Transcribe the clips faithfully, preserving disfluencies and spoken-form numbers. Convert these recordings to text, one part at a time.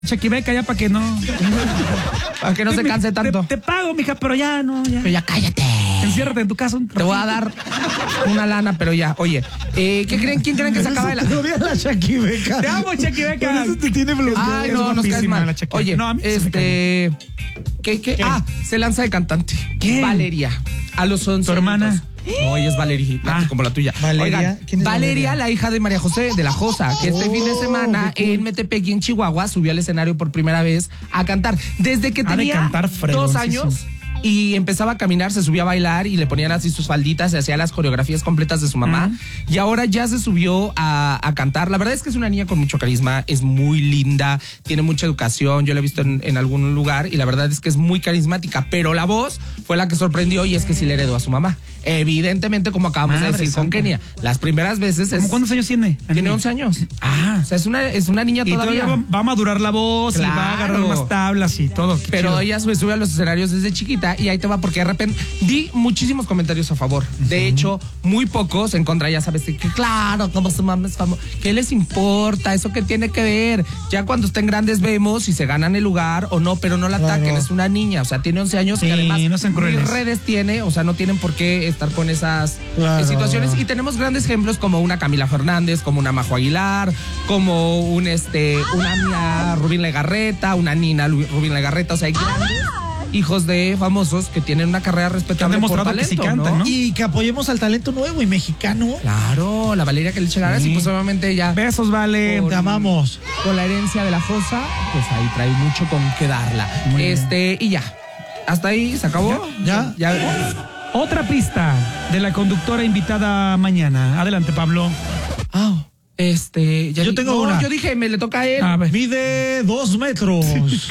Chaquibeca ya para que no. Para que no se canse tanto. Te, te pago, mija, pero ya no. Ya. Pero ya cállate. Enciérrate en tu casa. Un te voy a dar una lana, pero ya. Oye, eh, ¿qué creen? ¿Quién creen que se acaba de la? Te odia la Chaquibeca. Te amo, Chaquibeca. Por eso te tiene bloqueado. Ay, no, nos caes mal. Oye, no, a mí este. ¿Qué, qué? ¿Qué? Ah, se lanza de cantante. ¿Quién? Valeria. A los once. ¿Tu hermana? añitos. No, ella es Valeria, Ah. como la tuya. Valeria, Oigan, ¿quién es Valeria, Valeria? la hija de María José de la Josa, que este Oh, fin de semana qué cool. en Metepec y en Chihuahua subió al escenario por primera vez a cantar. Desde que Ha de tenía cantar dos fregoncísimo. años y empezaba a caminar, se subía a bailar y le ponían así sus falditas, se hacía las coreografías completas de su mamá. Uh-huh. Y ahora ya se subió a, a cantar. La verdad es que es una niña con mucho carisma, es muy linda, tiene mucha educación. Yo la he visto en, en algún lugar y la verdad es que es muy carismática, pero la voz fue la que sorprendió y es que sí le heredó a su mamá. Evidentemente, como acabamos Madre de decir con santa. Kenia, las primeras veces es... ¿Cómo cuántos años tiene? Tiene once años. Ah. O sea, es una, es una niña Y todavía. todavía va, va a madurar la voz y va a agarrar Claro. más tablas y todo. Qué Pero chido. ella sube, sube a los escenarios desde chiquita y ahí te va porque de repente di muchísimos comentarios a favor. De hecho, muy pocos en contra, ya sabes, que claro, como su mamá es famosa, ¿qué les importa? ¿Eso qué tiene que ver? Ya cuando estén grandes vemos si se ganan el lugar o no, pero no la Claro. ataquen, es una niña, o sea, tiene once años Sí, y además no sean ni crueles. redes tiene, o sea, no tienen por qué estar con esas Claro. eh, situaciones y tenemos grandes ejemplos como una Camila Fernández, como una Majo Aguilar, como un este, una Mía Rubín Legarreta, una Nina Lu- Rubín Legarreta, o sea, hay grandes hijos de famosos que tienen una carrera respetable por demostrado que talento, sí cantan, ¿no? Y que apoyemos al talento nuevo y mexicano. Claro, la Valeria que le echa ganas Sí. y pues obviamente ya Besos, vale. Por- Te amamos. con la herencia de la Josa, pues ahí trae mucho con qué darla. Muy bien. Este, y ya. Hasta ahí se acabó. ¿Ya? Ya. Otra pista de la conductora invitada mañana. Adelante, Pablo. Ah, este, ya Yo di- tengo no, una. yo dije, me le toca a él. A ver. Mide dos metros.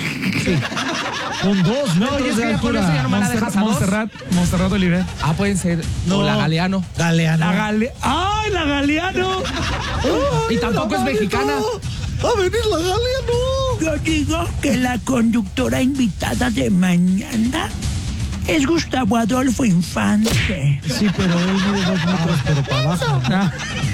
Con dos y metros es de que ya por eso ya altura. no me la dejas a dos. Montserrat, Montserrat Oliver. Ah, pueden ser. No. O la Galeano. Galeano. La Gale... ¡Ay, la Galeano! Y tampoco es mexicana. A venir la Galeano. Yo digo que la conductora invitada de mañana es Gustavo Adolfo Infante. Sí, pero él mide dos metros, pero para abajo. Ah.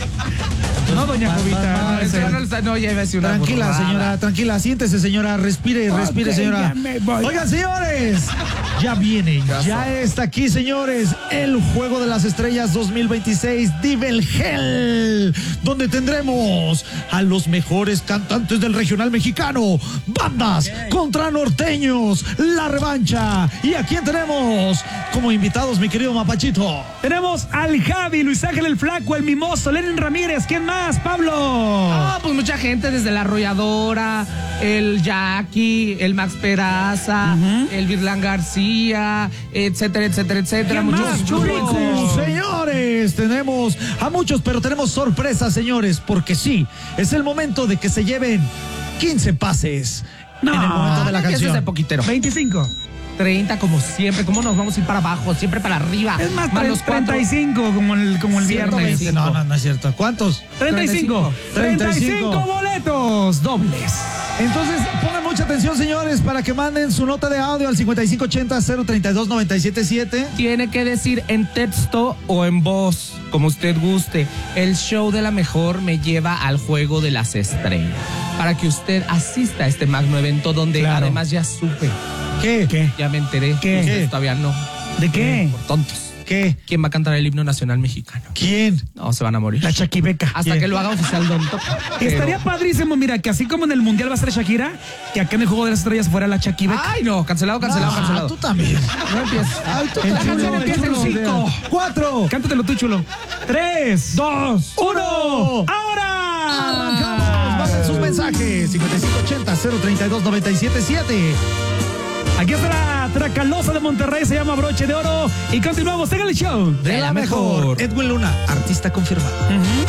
No, doña Va- Jovita. va- va- no, ese- No, no, no, no, ya iba a decir una Tranquila, burrada. señora, tranquila, siéntese, señora, respire, respire, Ok, señora. ya me voy. Oigan, señores, ya viene, Ya ya está aquí, señores, el Juego de las Estrellas dos mil veintiséis Divel Hell, donde tendremos a los mejores cantantes del regional mexicano, bandas contra norteños, la revancha. ¿Y a quién tenemos como invitados, mi querido Mapachito? Tenemos al Javi, Luis Ángel el Flaco, el Mimoso, Lenin Ramírez. ¿Quién más, Pablo? Ah, pues mucha gente, desde la Arrolladora, el Jackie, el Max Peraza, el Virlán García, etcétera, etcétera, etcétera. ¿Quién Muchos más, chulos. chulos? Señores, tenemos a muchos, pero tenemos sorpresas, señores, porque sí, es el momento de que se lleven quince pases No, en el momento de la Ese es canción. de poquitero. veinticinco. treinta como siempre. ¿Cómo nos vamos a ir para abajo? Siempre para arriba. Es más, los cuatro. treinta y cinco como el, como el ciento viernes. veinte. No, no, no es cierto. ¿Cuántos? treinta y cinco. treinta y cinco. treinta y cinco boletos dobles. Entonces, pongan mucha atención, señores, para que manden su nota de audio al cincuenta y cinco ochenta cero treinta y dos noventa y siete siete. Tiene que decir en texto o en voz, como usted guste. El show de la mejor me lleva al juego de las estrellas. Para que usted asista a este magno evento donde Claro. además ya supe, ¿Qué? ¿Qué? ya me enteré. ¿Qué? Ustedes todavía no. ¿De qué? Por tontos. ¿Qué? ¿Quién va a cantar el himno nacional mexicano? ¿Quién? No, se van a morir. La Chaquibeca. Hasta ¿Quién? que lo haga oficial Don Top. Estaría padrísimo, mira, que así como en el Mundial va a ser Shakira, que acá en el Juego de las Estrellas fuera la Chaquibeca. Ay, no, cancelado, cancelado, Ah, cancelado. tú también. No empieces. Ay, tú El también. chulo, el Empieza chulo. el cinco, cuatro. Cántatelo tú, chulo. Tres, Dos, uno, uno. ¡ahora! Arrancamos. Manden sus mensajes. cincuenta y cinco ochenta cero treinta y dos noventa y siete siete. Aquí está la Tracalosa de Monterrey, se llama Broche de Oro. Y continuamos en el show De la mejor. Edwin Luna, artista confirmado. Ujú.